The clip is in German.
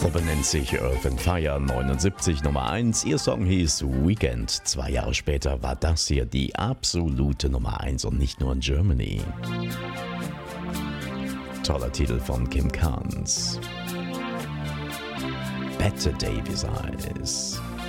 Gruppe nennt sich Earth and Fire, 79 Nummer 1. Ihr Song hieß Weekend. 2 Jahre später war das hier die absolute Nummer 1 und nicht nur in Germany. Toller Titel von Kim Carnes. Better Davies Eyes.